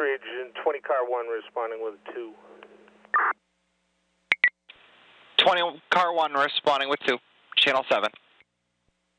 Ridge, 20 car 1 responding with 2. 20 car 1 responding with 2. Channel 7.